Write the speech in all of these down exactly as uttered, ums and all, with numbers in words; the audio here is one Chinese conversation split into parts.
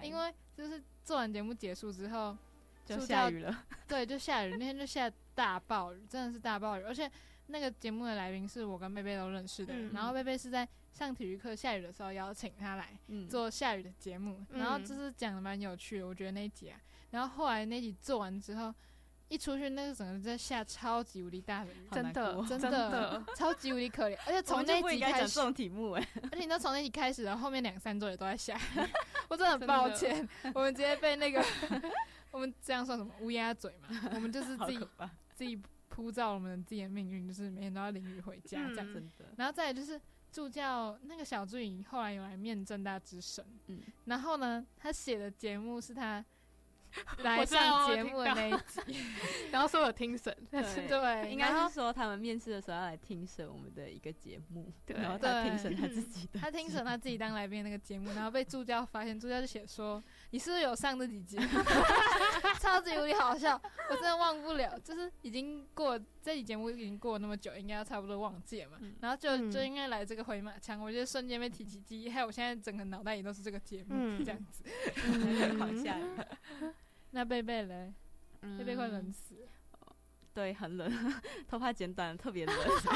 因为就是做完节目结束之后就下雨了， 对，就下雨，那天就下大暴雨，真的是大暴雨，而且那个节目的来宾是我跟贝贝都认识的人、嗯、然后贝贝是在上体育课下雨的时候邀请他来做下雨的节目、嗯、然后就是讲的蛮有趣的，我觉得那一集啊，然后后来那集做完之后一出去，那个整个在下超级无敌大的雨， 真的真的超级无敌可怜，而且从那集开始， 这种题目哎， 而且你知道从那集开始，然后后面两三周也都在下雨，我真的很抱歉，我们直接被那个我们这样算什么乌鸦嘴嘛？我们就是自己自己铺造我们自己的命运，就是每天都要淋雨回家这样、嗯、真的。然后再来就是助教那个小助理后来有来面政大之声，嗯，然后呢，他写的节目是他来上节目的那一集， 然后说有听审， 对，对应该是说他们面试的时候要来听审我们的一个节目，对，然后他听审他自己的、 嗯，他听审他自己当来宾的那个节目，然后被助教发现，助教就写说你是不是有上这几集，超级无敌好笑，我真的忘不了，就是已经过这集节目已经过了那么久，应该要差不多忘记了嘛，嗯、然后就就应该来这个回马枪，我觉得瞬间被提起记忆，害我现在整个脑袋里都是这个节目、嗯、这样子， 好吓人。 那贝贝嘞？嗯、贝贝快冷死了。 对，很冷，头发剪短了，特别冷。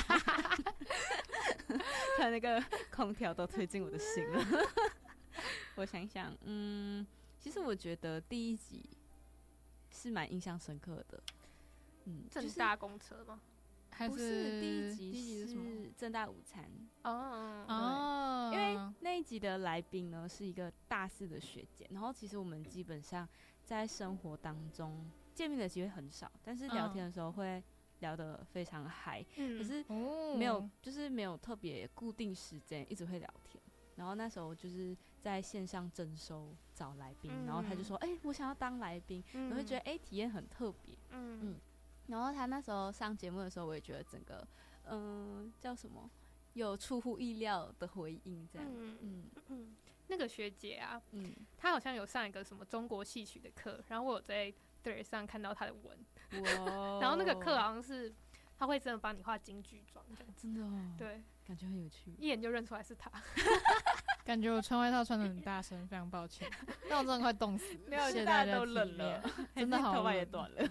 他那个空调都推进我的心了。我想想，嗯，其实我觉得第一集是蛮印象深刻的。嗯， 正大公车吗？ 还不是第一集，第一集是什么？正大午餐哦哦，因为那一集的来宾呢是一个大四的学姐，然后其实我们基本上在生活当中见面的机会很少，但是聊天的时候会聊得非常嗨、嗯，可是没有、哦、就是没有特别固定时间一直会聊天。然后那时候就是在线上征收找来宾、嗯，然后他就说：“哎、欸，我想要当来宾。嗯”我会觉得哎、欸，体验很特别。嗯嗯。然后他那时候上节目的时候，我也觉得整个，嗯、呃，叫什么，有出乎意料的回应，这样。嗯嗯嗯。那个学姐啊，嗯，她好像有上一个什么中国戏曲的课，然后我有在对上看到她的文，哇，然后那个课好像是她会真的帮你画京剧妆，这样真的哦， 对， 感觉很有趣， 一眼就认出来是她。 感觉我穿外套穿得很大声，非常抱歉，但我真的快冻死了， 没有，现在大家都冷了， 真的好冷， 头发也短了。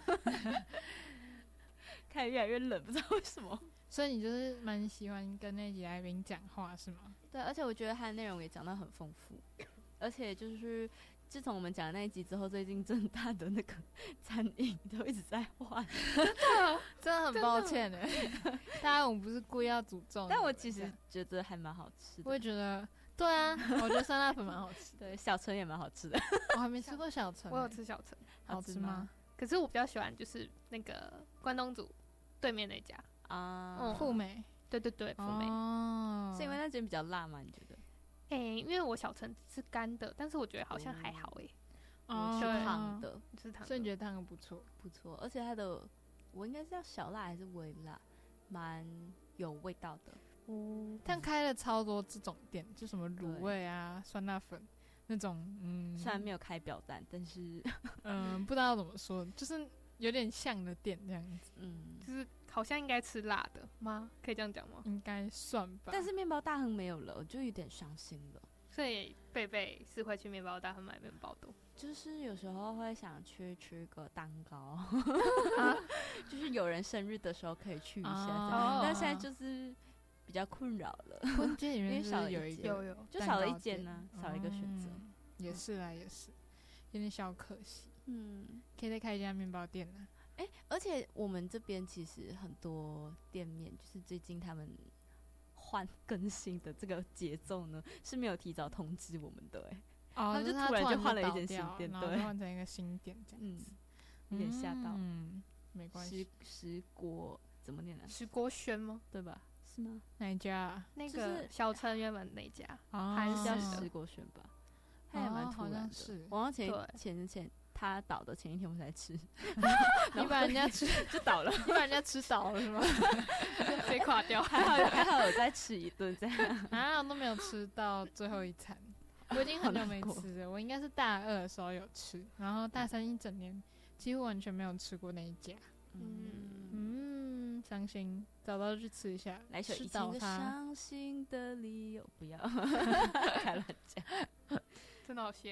看越来越冷，不知道为什么。 所以你就是蛮喜欢跟那集来宾讲话是吗？ 对，而且我觉得他的内容也讲得很丰富，而且就是自从我们讲的那一集之后，最近政大的那个餐饮都一直在换， 真的真的很抱歉哎，大家我们不是故意要诅咒， 但我其实觉得还蛮好吃的。 我也觉得，对啊，我觉得酸辣粉蛮好吃， 对，小陈也蛮好吃的。 我还没吃过小陈、欸， 我有吃小陈， 好吃吗？ 可是我比较喜欢就是那个关东煮对面那家啊，富美， 对对对，富美、 哦， 是因为那间比较辣吗？你觉得？ 哎、欸，因为我小陈是干的，但是我觉得好像还好哎、欸， 哦，是烫的， 是烫的， 所以你觉得烫的不错， 不错，而且它的我应该是叫小辣还是微辣，蛮有味道的。 哦，但开了超多这种店，就什么卤味啊、酸辣粉。那种嗯， 虽然没有开表单，但是嗯，不知道怎么说，就是有点像的店这样子， 嗯，就是好像应该吃辣的吗？可以这样讲吗？ 应该算吧。 但是面包大亨没有了，我就有点伤心了。 所以贝贝是会去面包大亨买面包的， 就是有时候会想去吃个蛋糕，啊、就是有人生日的时候可以去一下这样，哦、但现在就是比较困扰了， 空间里面因为少了有一有有就少了一间呢、啊，少了一个选择、 嗯，也是啦，也是有点小可惜。嗯，可以再开一家面包店呢。 哎、欸，而且我们这边其实很多店面，就是最近他们换更新的这个节奏呢，是没有提早通知我们的、欸，哎、 哦， 他就突然就换了一间新店，对， 换成一个新店这样子， 嗯、有点吓到。 嗯，没关系。 石国怎么念呢？ 石国轩吗？ 对吧？是吗？ 哪一家、啊？ 那个小陈原本那家， 哦、还是叫石国轩吧？他也蛮突然的。 哦、是我好像前前前他倒的前一天我才吃， 你把人家吃就倒了， 你把人家吃倒了是吗？ 被垮掉。 还好还好有再吃一顿这样啊，我都没有吃到最后一餐，我已经很久没吃了。我应该是大二的时候有吃，然后大三一整年几乎完全没有吃过那一家。嗯嗯，伤心，找到就去吃一下， 来首吃倒它。 伤心的理由，不要开乱讲， 真的好邪